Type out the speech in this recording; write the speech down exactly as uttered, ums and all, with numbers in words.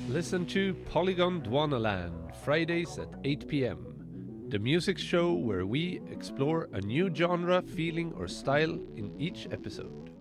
Listen to Polygon Dwanaland, Fridays at eight p m. The music show where we explore a new genre, feeling, or style in each episode.